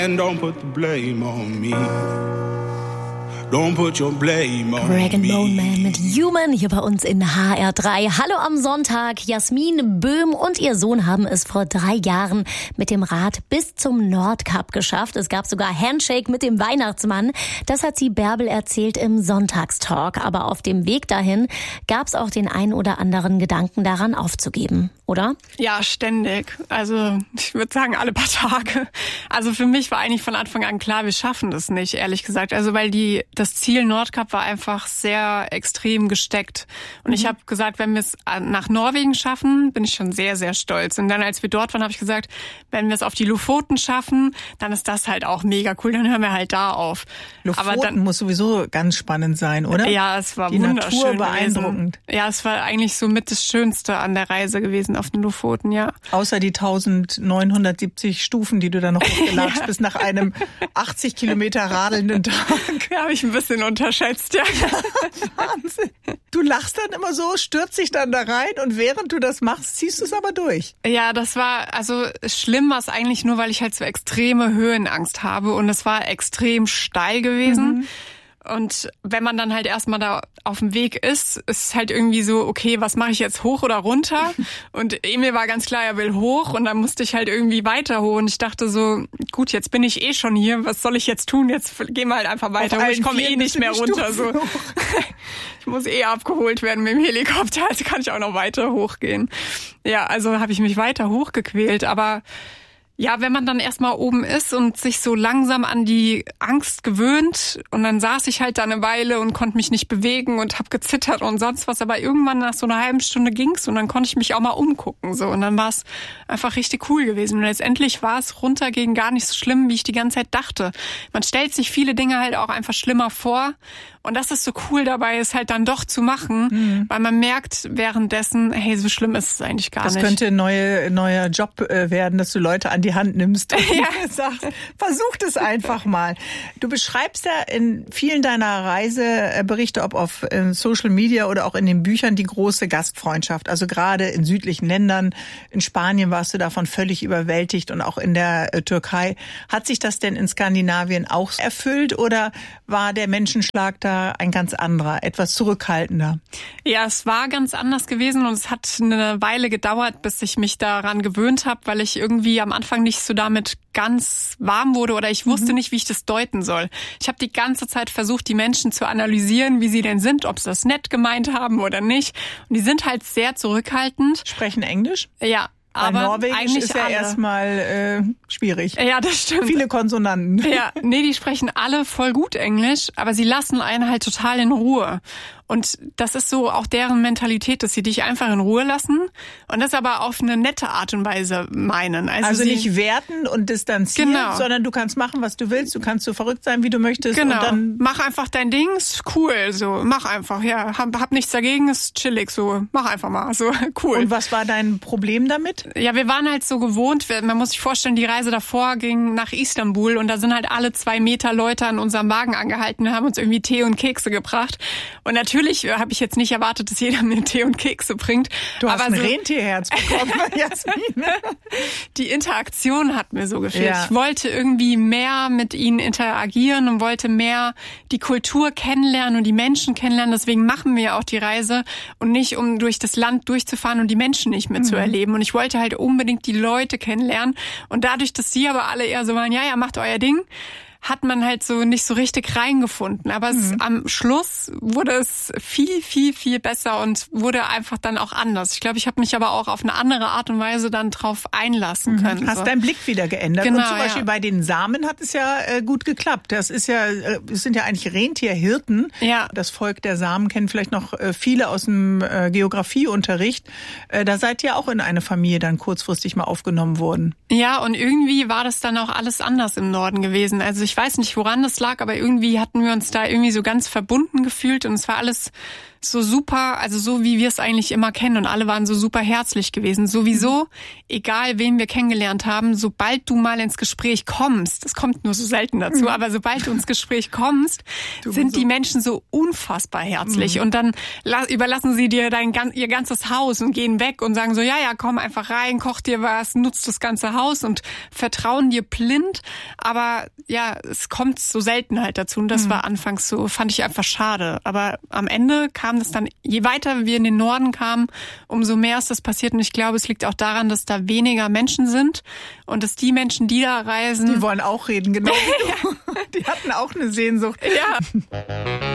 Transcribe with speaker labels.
Speaker 1: And don't put the blame on me. Don't put your blame on
Speaker 2: Rag and
Speaker 1: me.
Speaker 2: Bone Man mit Human hier bei uns in HR3. Hallo am Sonntag. Jasmin Böhm und ihr Sohn haben es vor 3 Jahren mit dem Rad bis zum Nordkap geschafft. Es gab sogar Handshake mit dem Weihnachtsmann. Das hat sie Bärbel erzählt im Sonntagstalk. Aber auf dem Weg dahin gab es auch den ein oder anderen Gedanken daran aufzugeben, oder?
Speaker 3: Ja, ständig. Also ich würde sagen, alle paar Tage. Also für mich war eigentlich von Anfang an klar, wir schaffen das nicht, ehrlich gesagt. Also weil das Ziel Nordkap war einfach sehr extrem gesteckt. Und ich habe gesagt, wenn wir es nach Norwegen schaffen, bin ich schon sehr, sehr stolz. Und dann, als wir dort waren, habe ich gesagt, wenn wir es auf die Lofoten schaffen, dann ist das halt auch mega cool. Dann hören wir halt da auf.
Speaker 4: Lofoten
Speaker 3: Aber dann
Speaker 4: muss sowieso ganz spannend sein, oder?
Speaker 3: Ja, es war
Speaker 4: die
Speaker 3: wunderschön
Speaker 4: Natur beeindruckend.
Speaker 3: gewesen. Ja, es war eigentlich so mit das Schönste an der Reise gewesen auf den Lofoten, ja.
Speaker 4: Außer die 1970 Stufen, die du dann noch hochgelatscht bist nach einem 80 Kilometer radelnden Tag.
Speaker 3: Ja, habe ich ein bisschen unterschätzt, ja.
Speaker 4: Wahnsinn. Du lachst dann immer so, stürzt dich dann da rein und während du das machst, ziehst du es aber durch.
Speaker 3: Ja, das war, also schlimm war es eigentlich nur, weil ich halt so extreme Höhenangst habe und es war extrem steil gewesen. Und wenn man dann halt erstmal da auf dem Weg ist es halt irgendwie so, okay, was mache ich jetzt, hoch oder runter? Und Emil war ganz klar, er will hoch und dann musste ich halt irgendwie weiter hoch. Und ich dachte so, gut, jetzt bin ich eh schon hier, was soll ich jetzt tun? Jetzt gehen wir halt einfach weiter hoch. Ich komme eh nicht mehr runter. So. Ich muss eh abgeholt werden mit dem Helikopter, also kann ich auch noch weiter hochgehen. Ja, also habe ich mich weiter hochgequält, aber ja, wenn man dann erstmal oben ist und sich so langsam an die Angst gewöhnt und dann saß ich halt da eine Weile und konnte mich nicht bewegen und habe gezittert und sonst was, aber irgendwann nach so einer halben Stunde ging's und dann konnte ich mich auch mal umgucken so und dann war es einfach richtig cool gewesen und letztendlich war es runtergehen gar nicht so schlimm, wie ich die ganze Zeit dachte. Man stellt sich viele Dinge halt auch einfach schlimmer vor und das ist so cool dabei, es halt dann doch zu machen, weil man merkt währenddessen, hey, so schlimm ist es eigentlich gar nicht.
Speaker 4: Das könnte ein neuer Job werden, dass du Leute an die Hand nimmst und sagst, versucht es einfach mal. Du beschreibst ja in vielen deiner Reiseberichte, ob auf Social Media oder auch in den Büchern, die große Gastfreundschaft. Also gerade in südlichen Ländern, in Spanien warst du davon völlig überwältigt und auch in der Türkei. Hat sich das denn in Skandinavien auch erfüllt oder war der Menschenschlag da ein ganz anderer, etwas zurückhaltender?
Speaker 3: Ja, es war ganz anders gewesen und es hat eine Weile gedauert, bis ich mich daran gewöhnt habe, weil ich irgendwie am Anfang nicht so damit ganz warm wurde oder ich wusste nicht, wie ich das deuten soll. Ich habe die ganze Zeit versucht, die Menschen zu analysieren, wie sie denn sind, ob sie das nett gemeint haben oder nicht. Und die sind halt sehr zurückhaltend.
Speaker 4: Sprechen Englisch?
Speaker 3: Ja. Aber
Speaker 4: Norwegisch
Speaker 3: eigentlich
Speaker 4: ist ja erstmal schwierig.
Speaker 3: Ja, das stimmt.
Speaker 4: Viele Konsonanten.
Speaker 3: Ja, nee, die sprechen alle voll gut Englisch, aber sie lassen einen halt total in Ruhe. Und das ist so auch deren Mentalität, dass sie dich einfach in Ruhe lassen und das aber auf eine nette Art und Weise meinen.
Speaker 4: Also nicht werten und distanzieren, sondern du kannst machen, was du willst. Du kannst so verrückt sein, wie du möchtest.
Speaker 3: Genau.
Speaker 4: Und dann
Speaker 3: mach einfach dein Ding, ist cool. So, mach einfach. Ja, hab nichts dagegen, ist chillig. So, mach einfach mal. So, cool.
Speaker 4: Und was war dein Problem damit?
Speaker 3: Ja, wir waren halt so gewohnt. Man muss sich vorstellen, die Reise davor ging nach Istanbul und da sind halt alle 2 Meter Leute an unserem Wagen angehalten und haben uns irgendwie Tee und Kekse gebracht. Und natürlich habe ich jetzt nicht erwartet, dass jeder mir Tee und Kekse bringt.
Speaker 4: Du hast ein Rentierherz bekommen, Jasmin.
Speaker 3: Die Interaktion hat mir so gefehlt.
Speaker 4: Ja.
Speaker 3: Ich wollte irgendwie mehr mit ihnen interagieren und wollte mehr die Kultur kennenlernen und die Menschen kennenlernen. Deswegen machen wir ja auch die Reise und nicht, um durch das Land durchzufahren und die Menschen nicht mehr zu erleben. Und ich wollte halt unbedingt die Leute kennenlernen. Und dadurch, dass sie aber alle eher so waren, ja, macht euer Ding, hat man halt so nicht so richtig reingefunden. Aber am Schluss wurde es viel, viel, viel besser und wurde einfach dann auch anders. Ich glaube, ich habe mich aber auch auf eine andere Art und Weise dann drauf einlassen können.
Speaker 4: Hast deinen Blick wieder geändert.
Speaker 3: Genau,
Speaker 4: und zum Beispiel bei den Samen hat es ja gut geklappt. Das ist ja, es sind ja eigentlich Rentierhirten.
Speaker 3: Ja.
Speaker 4: Das Volk der Samen kennen vielleicht noch viele aus dem Geografieunterricht. Da seid ihr auch in eine Familie dann kurzfristig mal aufgenommen worden.
Speaker 3: Ja, und irgendwie war das dann auch alles anders im Norden gewesen. Also ich weiß nicht, woran das lag, aber irgendwie hatten wir uns da irgendwie so ganz verbunden gefühlt und es war alles so super, also so wie wir es eigentlich immer kennen und alle waren so super herzlich gewesen. Sowieso, egal wen wir kennengelernt haben, sobald du mal ins Gespräch kommst, es kommt nur so selten dazu, aber sobald du ins Gespräch kommst, sind die Menschen so unfassbar herzlich und dann überlassen sie dir ihr ganzes Haus und gehen weg und sagen so, ja, komm einfach rein, koch dir was, nutzt das ganze Haus und vertrauen dir blind, aber ja, es kommt so selten halt dazu und das war anfangs so, fand ich einfach schade, aber am Ende kam das dann, je weiter wir in den Norden kamen, umso mehr ist das passiert und ich glaube, es liegt auch daran, dass da weniger Menschen sind und dass die Menschen, die da reisen...
Speaker 4: Die wollen auch reden, genau wie du. Die hatten auch eine Sehnsucht.
Speaker 3: Ja.